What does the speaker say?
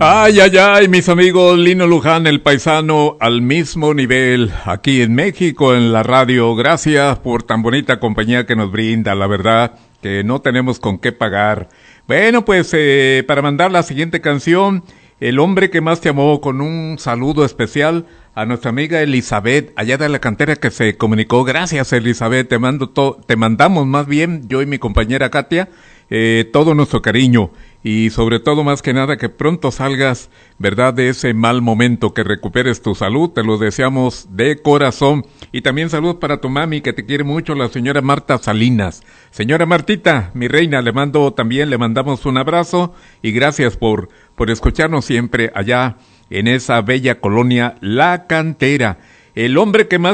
Ay, ay, ay, mis amigos, Lino Luján, el paisano, al mismo nivel, aquí en México, en la radio. Gracias por tan bonita compañía que nos brinda, la verdad, que no tenemos con qué pagar. Bueno, pues, para mandar la siguiente canción, El hombre que más te amó, con un saludo especial a nuestra amiga Elizabeth, allá de la cantera, que se comunicó. Gracias, Elizabeth, te mandamos más bien, yo y mi compañera Katia, todo nuestro cariño. Y sobre todo, más que nada, que pronto salgas, ¿verdad?, de ese mal momento, que recuperes tu salud, te lo deseamos de corazón. Y también saludos para tu mami, que te quiere mucho, la señora Marta Salinas. Señora Martita, mi reina, le mandamos un abrazo, y gracias por escucharnos siempre allá en esa bella colonia La Cantera. El hombre que más